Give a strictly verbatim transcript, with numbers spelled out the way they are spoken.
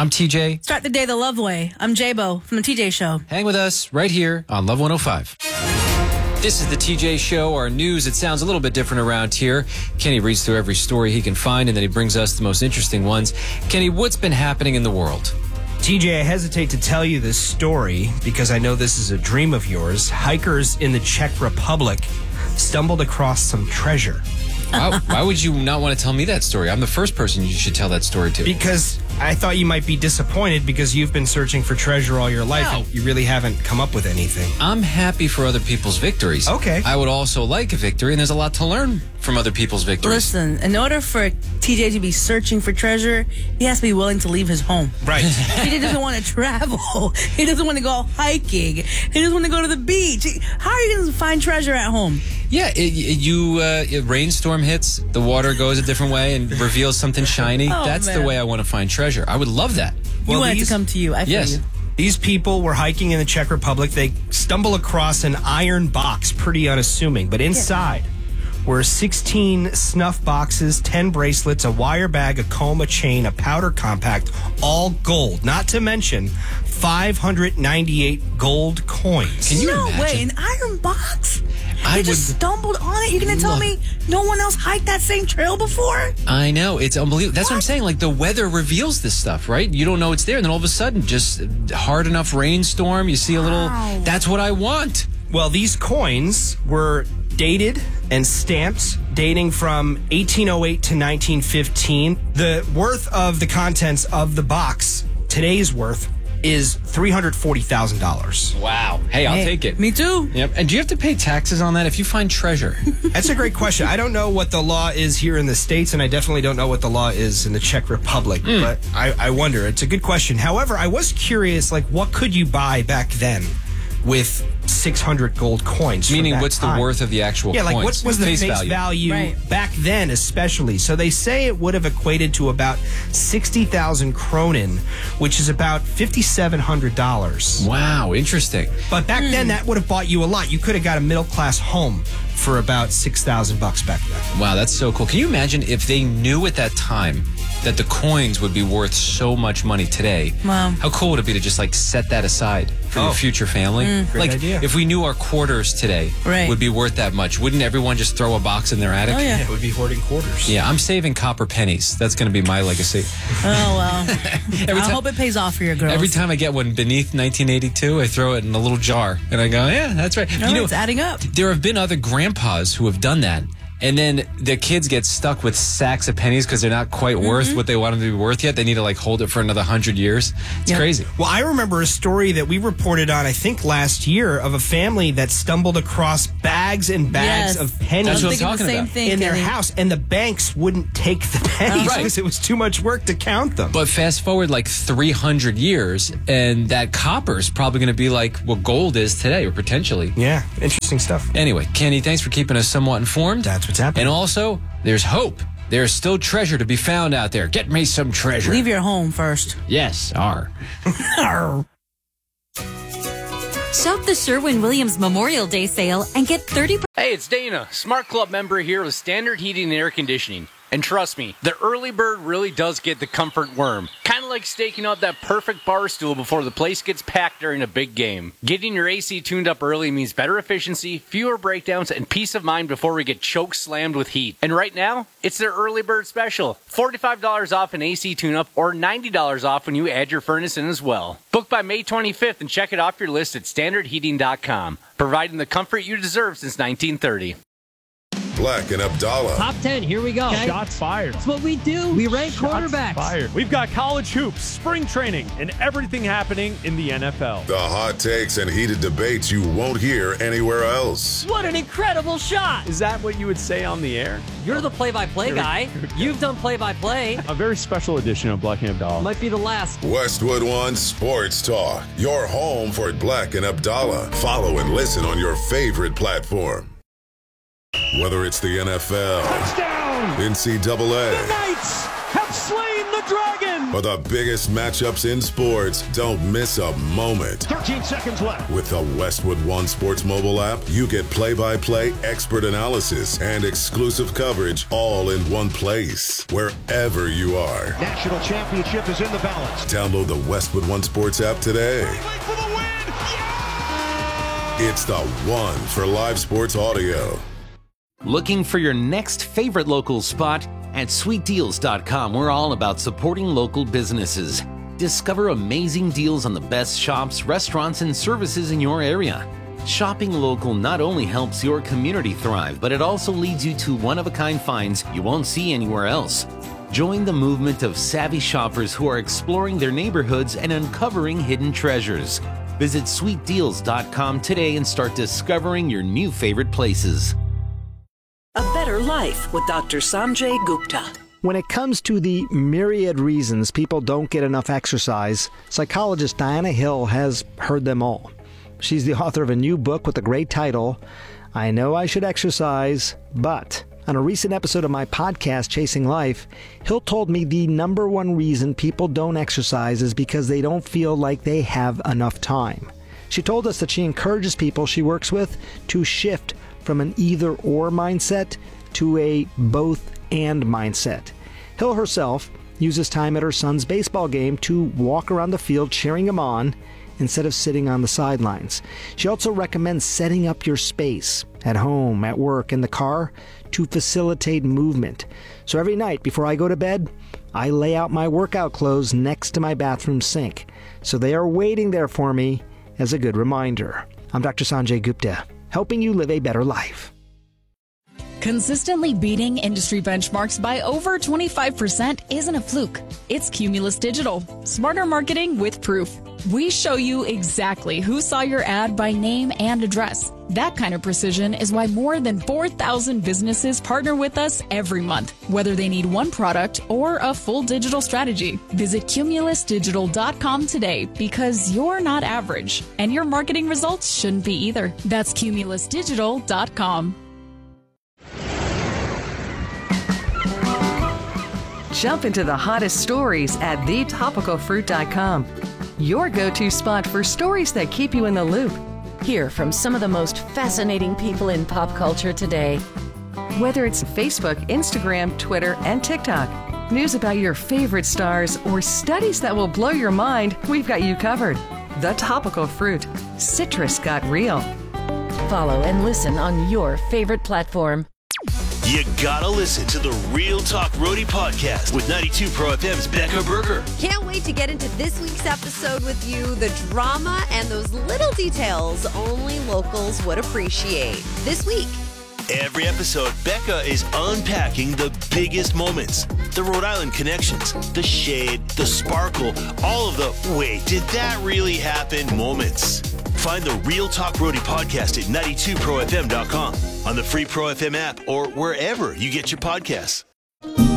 I'm T J. Start the day the love way. I'm J-Bo from the T J Show. Hang with us right here on Love one oh five. This is the T J Show, our news. It sounds a little bit different around here. Kenny reads through every story he can find, and then he brings us the most interesting ones. Kenny, what's been happening in the world? T J, I hesitate to tell you this story because I know this is a dream of yours. Hikers in the Czech Republic stumbled across some treasure. Why, why would you not want to tell me that story? I'm the first person you should tell that story to. Because I thought you might be disappointed because you've been searching for treasure all your life No. and you really haven't come up with anything. I'm happy for other people's victories. Okay. I would also like a victory, and there's a lot to learn from other people's victories. Listen, in order for T J to be searching for treasure, he has to be willing to leave his home. Right. T J doesn't want to travel. He doesn't want to go hiking. He doesn't want to go to the beach. How are you going to find treasure at home? Yeah, it, it- you uh, a rainstorm hits, the water goes a different way and reveals something shiny. Oh, That's man. the way I want to find treasure. I would love that. You Well, want it these- to come to you. I feel Yes. you. These people were hiking in the Czech Republic. They stumble across an iron box, pretty unassuming, but inside were sixteen snuff boxes, ten bracelets, a wire bag, a comb, a chain, a powder compact, all gold. Not to mention five hundred ninety-eight gold coins. Can you No imagine? way, an iron box? I You just would- stumbled on it? You're going to tell Love- me no one else hiked that same trail before? I know. It's unbelievable. That's what? I'm What? saying. Like, the weather reveals this stuff, right? You don't know it's there, and then all of a sudden, just hard enough rainstorm, you see a little... Wow. That's what I want. Well, these coins were dated and stamped dating from eighteen oh eight to nineteen fifteen. The worth of the contents of the box, today's worth, is three hundred forty thousand dollars. Wow. Hey, I'll Hey, take it. Me too. Yep. And do you have to pay taxes on that if you find treasure? That's a great question. I don't know what the law is here in the States, and I definitely don't know what the law is in the Czech Republic, but I, I wonder. It's a good question. However, I was curious, like, what could you buy back then with six hundred gold coins? from Meaning, that what's time? the worth of the actual Yeah, coins? like what was the face, value, Right. back then, especially? So they say it would have equated to about sixty thousand kronen, which is about fifty-seven hundred dollars. Wow, interesting. But back then, that would have bought you a lot. You could have got a middle class home for about six thousand bucks back then. Wow, that's so cool. Can you imagine if they knew at that time that the coins would be worth so much money today? Wow. How cool would it be to just like set that aside for Oh. your future family? Great like idea. if we knew our quarters today Right. would be worth that much, wouldn't everyone just throw a box in their attic? Oh, yeah. It would be hoarding quarters. Yeah, I'm saving copper pennies. That's going to be my legacy. Oh, well. Every I time, hope it pays off for your girls. every time I get one beneath nineteen eighty-two, I throw it in a little jar, and I go, "Yeah, that's right." No, you know, it's adding up. there have been other grandpas who have done that. And then the kids get stuck with sacks of pennies because they're not quite worth what they want them to be worth yet. They need to like hold it for another hundred years. It's Yeah. crazy. Well, I remember a story that we reported on, I think last year, of a family that stumbled across bags and bags Yes. of I pennies what was I'm thinking talking the same about. thing, in their Kenny. house, and the banks wouldn't take the pennies Right. because it was too much work to count them. But fast forward like three hundred years, and that copper is probably going to be like what gold is today, or potentially. Yeah, interesting stuff. Anyway, Kenny, thanks for keeping us somewhat informed. That's what's happening. And also, there's hope. There's still treasure to be found out there. Get me some treasure. Leave your home first. Yes, R. Shop the Sherwin-Williams Memorial Day sale and get thirty percent. Hey, it's Dana, Smart Club member here with Standard Heating and Air Conditioning. And trust me, the early bird really does get the comfort worm. Kind of like staking out that perfect bar stool before the place gets packed during a big game. Getting your A C tuned up early means better efficiency, fewer breakdowns, and peace of mind before we get choke slammed with heat. And right now, it's their early bird special. forty-five dollars off an A C tune-up or ninety dollars off when you add your furnace in as well. Book by May twenty-fifth and check it off your list at standard heating dot com. Providing the comfort you deserve since nineteen thirty. Black and Abdallah. Top ten, here we go. Shots fired. That's what we do. We rank Shots quarterbacks. fired. We've got college hoops, spring training, and everything happening in the N F L. The hot takes and heated debates you won't hear anywhere else. What an incredible shot. Is that what you would say on the air? You're the play-by-play Here we- guy. here we go. You've done play-by-play. A very special edition of Black and Abdallah. Might be the last. Westwood One Sports Talk. Your home for Black and Abdallah. Follow and listen on your favorite platform. Whether it's the N F L, Touchdown! N C double A, Knights have slain the dragon! For the biggest matchups in sports, don't miss a moment. thirteen seconds left. With the Westwood One Sports mobile app, you get play-by-play, expert analysis, and exclusive coverage all in one place, wherever you are. National championship is in the balance. Download the Westwood One Sports app today. For the win! Yeah! It's the one for live sports audio. Looking for your next favorite local spot? At sweet deals dot com, we're all about supporting local businesses. Discover amazing deals on the best shops, restaurants, and services in your area. Shopping local not only helps your community thrive, but it also leads you to one-of-a-kind finds you won't see anywhere else. Join the movement of savvy shoppers who are exploring their neighborhoods and uncovering hidden treasures. Visit sweet deals dot com today and start discovering your new favorite places. A Better Life with Doctor Sanjay Gupta. When it comes to the myriad reasons people don't get enough exercise, psychologist Diana Hill has heard them all. She's the author of a new book with a great title, I Know I Should Exercise, But... On a recent episode of my podcast, Chasing Life, Hill told me the number one reason people don't exercise is because they don't feel like they have enough time. She told us that she encourages people she works with to shift from an either-or mindset to a both-and mindset. Hill herself uses time at her son's baseball game to walk around the field cheering him on instead of sitting on the sidelines. She also recommends setting up your space at home, at work, in the car to facilitate movement. So every night before I go to bed, I lay out my workout clothes next to my bathroom sink. So they are waiting there for me as a good reminder. I'm Doctor Sanjay Gupta, helping you live a better life. Consistently beating industry benchmarks by over twenty-five percent isn't a fluke. It's Cumulus Digital. Smarter marketing with proof. We show you exactly who saw your ad by name and address. That kind of precision is why more than four thousand businesses partner with us every month, whether they need one product or a full digital strategy. Visit cumulus digital dot com today because you're not average, and your marketing results shouldn't be either. That's cumulus digital dot com. Jump into the hottest stories at the topical fruit dot com. Your go-to spot for stories that keep you in the loop. Hear from some of the most fascinating people in pop culture today. Whether it's Facebook, Instagram, Twitter, and TikTok, news about your favorite stars, or studies that will blow your mind, we've got you covered. The Topical Fruit. Citrus got real. Follow and listen on your favorite platform. You gotta listen to the Real Talk Roadie podcast with ninety-two Pro F M's Becca Berger. Can't wait to get into this week's episode with you. The drama and those little details only locals would appreciate. This week. Every episode, Becca is unpacking the biggest moments. The Rhode Island connections, the shade, the sparkle, all of the wait, did that really happen moments. Find the Real Talk Roadie podcast at ninety-two pro f m dot com, on the free Pro F M app, or wherever you get your podcasts.